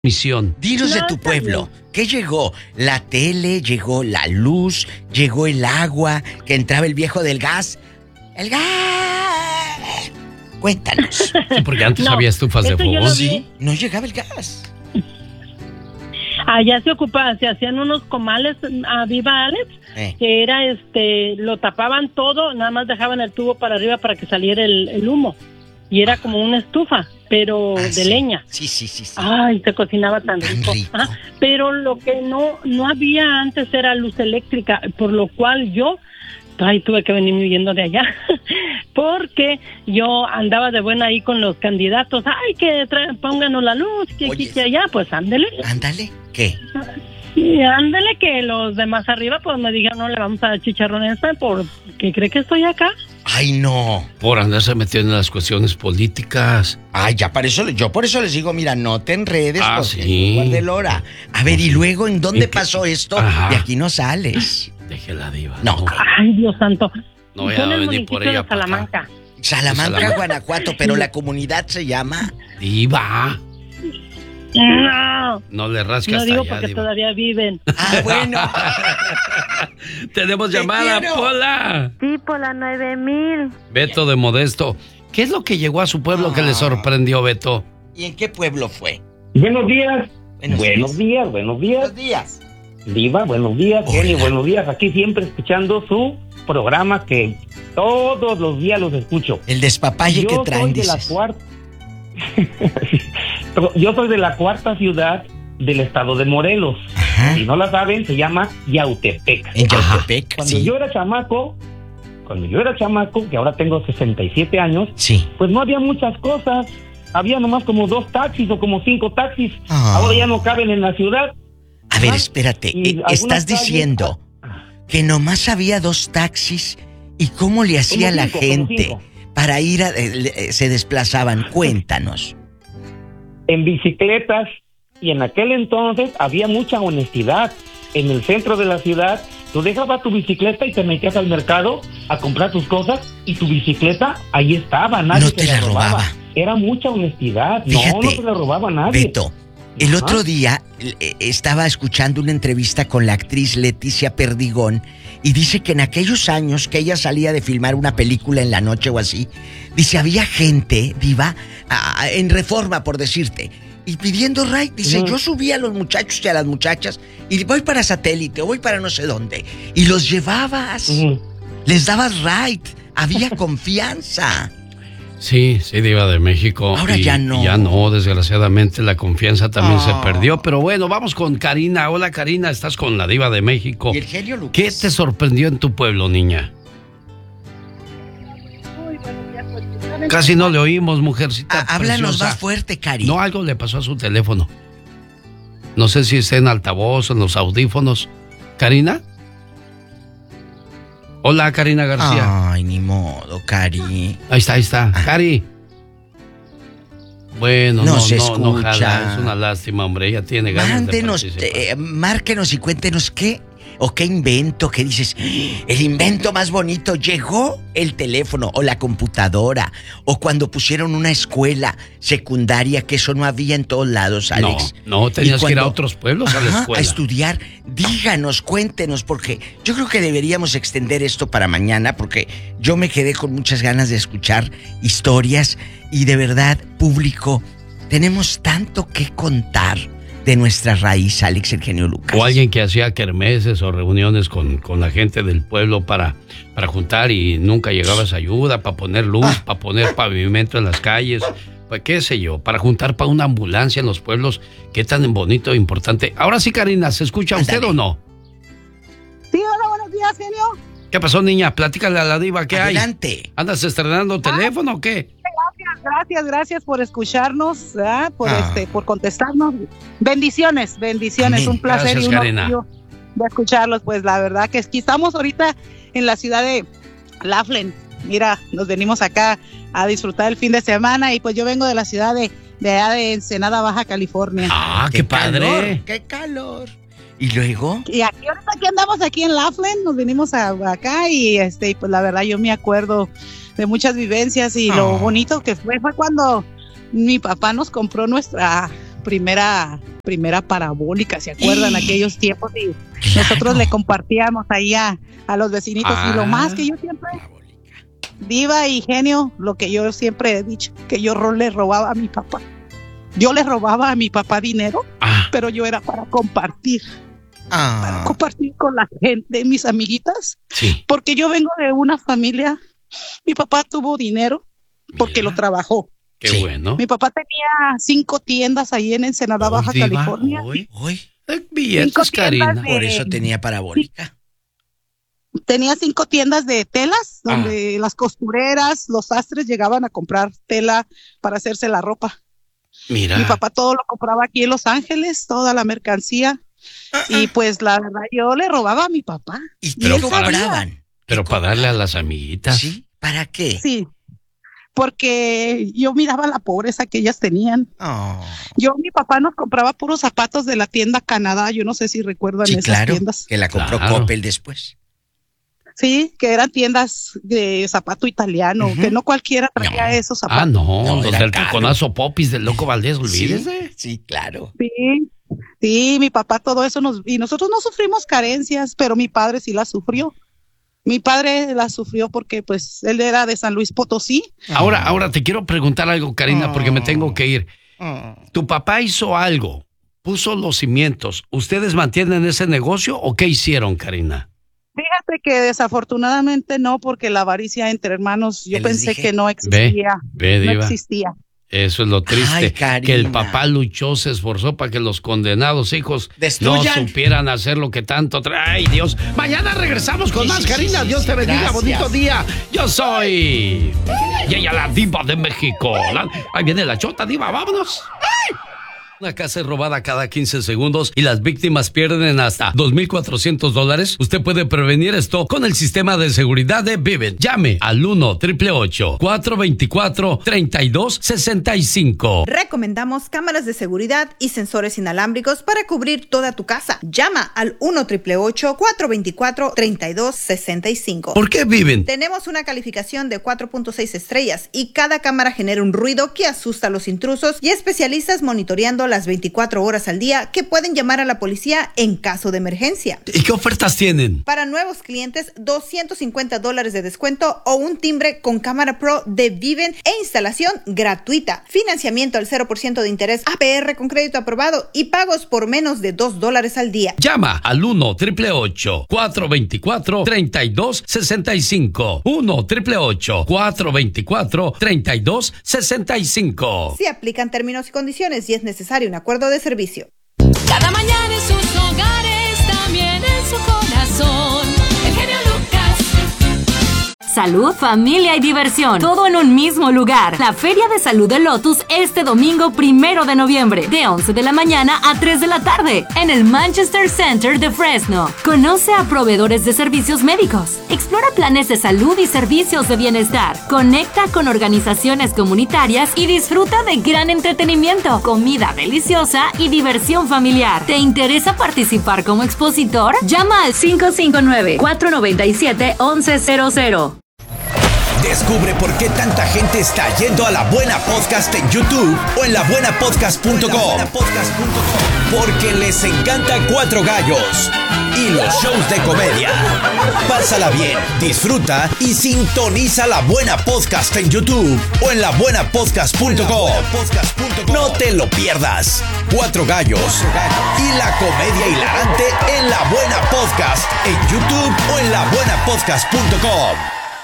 misión. Dinos de tu pueblo. ¿Qué llegó? ¿La tele? ¿Llegó la luz? ¿Llegó el agua? ¿Que entraba el viejo del gas? ¡El gas! Cuéntanos. Sí, porque antes había estufas de fogón. Sí, no llegaba el gas. Allá se hacían unos comales a Viva Alex, que era lo tapaban todo, nada más dejaban el tubo para arriba para que saliera el humo. Y era como una estufa, pero de leña. Sí. Ay, se cocinaba tan rico. Pero lo que no había antes era luz eléctrica, por lo cual yo tuve que venir huyendo de allá, porque yo andaba de buena ahí con los candidatos. Ay, que pónganos la luz, que aquí, que allá, pues ándele. Ándale, ¿qué? Y ándale, que los demás arriba pues me dijeron, no le vamos a dar chicharrón esta porque cree que estoy acá. Ay, no. Por andarse metiendo en las cuestiones políticas. Ay, ya yo por eso les digo, mira, no te enredes, porque sí. guarde el hora. A ver, y luego, ¿en dónde pasó esto? De aquí no sales. Déjela, diva. No. Ay, Dios santo. No voy a venir por ella. Salamanca. Salamanca, Guanajuato, pero la comunidad se llama... Diva. No. No le rascas. No digo allá, porque diva. todavía viven. Ah, bueno. Tenemos llamada, Pola. Sí, Pola 9000. Beto de Modesto. ¿Qué es lo que llegó a su pueblo que le sorprendió, Beto? ¿Y en qué pueblo fue? Buenos días. Buenos días. Diva, buenos días. Genio, buenos días. Aquí siempre escuchando su programa que todos los días los escucho. El despapalle que traen, dices. Yo soy de la cuarta ciudad del estado de Morelos. Ajá. Si no la saben, se llama Yautepec. En Yautepec, Cuando yo era chamaco, que ahora tengo 67 años, pues no había muchas cosas. Había nomás como 2 taxis o como 5 taxis. Ahora ya no caben en la ciudad. A ver, espérate. ¿Estás diciendo que nomás había 2 taxis? ¿Y cómo le hacía la gente para ir se desplazaban? Cuéntanos. En bicicletas, y en aquel entonces había mucha honestidad. En el centro de la ciudad, tú dejabas tu bicicleta y te metías al mercado a comprar tus cosas, y tu bicicleta ahí estaba, nadie no te la robaba. Era mucha honestidad. Fíjate, no te la robaba nadie. Beto, el otro día estaba escuchando una entrevista con la actriz Leticia Perdigón, y dice que en aquellos años que ella salía de filmar una película en la noche o así, dice, había gente, diva, en Reforma, por decirte, y pidiendo ride. Dice, yo subía a los muchachos y a las muchachas y voy para Satélite o voy para no sé dónde, y los llevabas, les dabas ride, había confianza. Sí, diva de México. Ahora ya no. Ya no, desgraciadamente la confianza también se perdió. Pero bueno, vamos con Karina. Hola, Karina, estás con la Diva de México. ¿Y el genio Lucas? ¿Qué te sorprendió en tu pueblo, niña? Casi no le oímos, mujercita. Háblanos más fuerte, Cari. No, algo le pasó a su teléfono. No sé si está en altavoz, en los audífonos. ¿Karina? Hola, Karina García. Ay, ni modo, Cari. Ahí está. Cari. Bueno, no se escucha. Jala. Es una lástima, hombre. Ella tiene ganas Mándenos, de participar. Márquenos y cuéntenos qué invento, que dices, el invento más bonito. Llegó el teléfono o la computadora, o cuando pusieron una escuela secundaria, que eso no había en todos lados, Alex. No, tenías que ir a otros pueblos a la escuela. A estudiar. Díganos, cuéntenos, porque yo creo que deberíamos extender esto para mañana, porque yo me quedé con muchas ganas de escuchar historias, y de verdad, público, tenemos tanto que contar de nuestra raíz, Alex, el genio Lucas. O alguien que hacía kermeses o reuniones con la gente del pueblo para juntar, y nunca llegaba esa ayuda, para poner luz, para poner pavimento en las calles, pues qué sé yo, para juntar para una ambulancia en los pueblos. Qué tan bonito e importante. Ahora sí, Karina, ¿se escucha usted o no? Sí, hola, buenos días, genio. ¿Qué pasó, niña? Platícale a la Diva, ¿qué Adelante. hay? ¿Andas estrenando teléfono o qué? Gracias por escucharnos, por contestarnos. Bendiciones. Amén. Un placer. Gracias, y un Karina. orgullo de escucharlos. Pues la verdad que aquí estamos ahorita en la ciudad de Laughlin. Mira, nos venimos acá a disfrutar el fin de semana, y pues yo vengo de la ciudad de allá de Ensenada, Baja California. ¡Qué padre! Calor, ¡qué calor! ¿Y luego? Y ahorita andamos aquí en Laughlin, nos venimos acá, y pues la verdad yo me acuerdo de muchas vivencias, y lo bonito que fue cuando mi papá nos compró nuestra primera parabólica, ¿se acuerdan? Aquellos tiempos y nosotros le compartíamos ahí a los vecinitos y lo más que yo siempre, Diva y Genio, lo que yo siempre he dicho, que yo le robaba a mi papá. Yo le robaba a mi papá dinero, pero yo era para compartir. Para compartir con la gente, mis amiguitas. Sí. Porque yo vengo de una familia, mi papá tuvo dinero porque lo trabajó. Qué bueno. Mi papá tenía 5 tiendas ahí en Ensenada, Baja California. Billetes, Karina. Por eso tenía parabólica. Tenía 5 tiendas de telas, donde las costureras, los sastres llegaban a comprar tela para hacerse la ropa. Mira. Mi papá todo lo compraba aquí en Los Ángeles, toda la mercancía. Y pues la verdad, yo le robaba a mi papá. ¿Y qué cobraban? Pero para darle a las amiguitas. ¿Sí? ¿Para qué? Sí. Porque yo miraba la pobreza que ellas tenían. Mi papá nos compraba puros zapatos de la tienda Canadá. Yo no sé si recuerdan esas tiendas. Que la compró Coppel después. Sí, que eran tiendas de zapato italiano, que no cualquiera traía esos zapatos. Los del Taconazo Popis del Loco Valdés, olvídese. Sí, claro. Sí, mi papá todo eso y nosotros no sufrimos carencias, pero mi padre sí las sufrió. Mi padre la sufrió porque pues él era de San Luis Potosí. Ahora te quiero preguntar algo, Karina, porque me tengo que ir. ¿Tu papá hizo algo? ¿Puso los cimientos? ¿Ustedes mantienen ese negocio o qué hicieron, Karina? Fíjate que desafortunadamente no, porque la avaricia entre hermanos yo pensé que no existía. Diva. No existía. Eso es lo triste, Ay, que el papá luchó, se esforzó para que los condenados hijos no supieran hacer lo que tanto ¡Ay, Dios! Mañana regresamos con más, Karina. Dios te bendiga, gracias. Bonito día. Yo soy... Y ella, la diva de México. Ahí viene la chota, diva, vámonos. ¡Ay! Una casa es robada cada 15 segundos y las víctimas pierden hasta $2,400. Usted puede prevenir esto con el sistema de seguridad de Vivint. Llame al 1-888-424-3265. Recomendamos cámaras de seguridad y sensores inalámbricos para cubrir toda tu casa. Llama al 1-888-424-3265. ¿Por qué Vivint? Tenemos una calificación de 4.6 estrellas y cada cámara genera un ruido que asusta a los intrusos y especialistas monitoreando las 24 horas al día que pueden llamar a la policía en caso de emergencia. ¿Y qué ofertas tienen? Para nuevos clientes, $250 de descuento o un timbre con cámara pro de Vivint e instalación gratuita. Financiamiento al 0% de interés, APR con crédito aprobado y pagos por menos de $2 al día. Llama al 1-888-424-3265. 1-888-424-3265. Se aplican términos y condiciones y es necesario un acuerdo de servicio. Cada mañana en sus hogares, también en su corazón. El genio Lucas. Salud, familia y diversión, todo en un mismo lugar. La Feria de Salud de Lotus este domingo 1 de noviembre, de 11 de la mañana a 3 de la tarde, en el Manchester Center de Fresno. Conoce a proveedores de servicios médicos, explora planes de salud y servicios de bienestar, conecta con organizaciones comunitarias y disfruta de gran entretenimiento, comida deliciosa y diversión familiar. ¿Te interesa participar como expositor? Llama al 559-497-1100. Descubre por qué tanta gente está yendo a La Buena Podcast en YouTube o en labuenapodcast.com. Porque les encanta Cuatro Gallos y los shows de comedia. Pásala bien, disfruta y sintoniza La Buena Podcast en YouTube o en labuenapodcast.com. No te lo pierdas. Cuatro Gallos y la comedia hilarante en La Buena Podcast en YouTube o en labuenapodcast.com.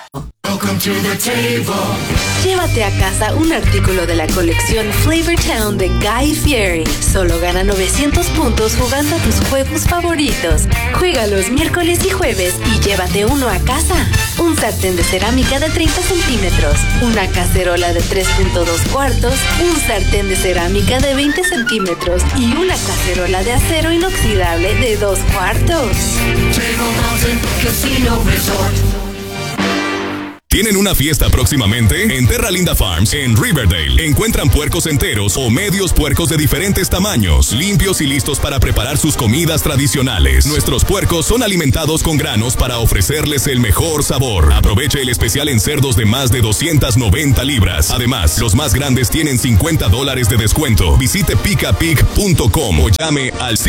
Llévate a casa un artículo de la colección Flavor Town de Guy Fieri. Solo gana 900 puntos jugando a tus juegos favoritos. Juega los miércoles y jueves y llévate uno a casa. Un sartén de cerámica de 30 centímetros, una cacerola de 3.2 cuartos, un sartén de cerámica de 20 centímetros y una cacerola de acero inoxidable de 2 cuartos. ¿Tienen una fiesta próximamente? En Terra Linda Farms, en Riverdale, encuentran puercos enteros o medios puercos de diferentes tamaños, limpios y listos para preparar sus comidas tradicionales. Nuestros puercos son alimentados con granos para ofrecerles el mejor sabor. Aproveche el especial en cerdos de más de 290 libras. Además, los más grandes tienen $50 de descuento. Visite picapig.com o llame al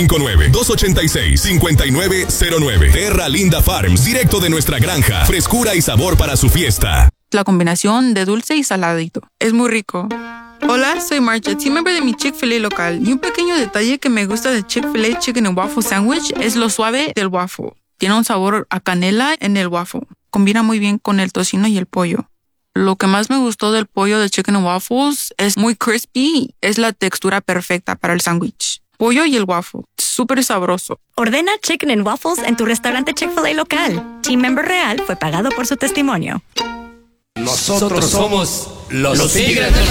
559-286-5909. Terra Linda Farms, directo de nuestra granja. Frescura y sabor para su fiesta. La combinación de dulce y saladito. Es muy rico. Hola, soy Marcha, team member de mi Chick-fil-A local. Y un pequeño detalle que me gusta de Chick-fil-A Chicken and Waffle Sandwich es lo suave del waffle. Tiene un sabor a canela en el waffle. Combina muy bien con el tocino y el pollo. Lo que más me gustó del pollo de Chicken and Waffles es muy crispy. Es la textura perfecta para el sándwich. Pollo y el waffle. Súper sabroso. Ordena Chicken and Waffles en tu restaurante Chick-fil-A local. Team member real fue pagado por su testimonio. Nosotros somos los Tigres del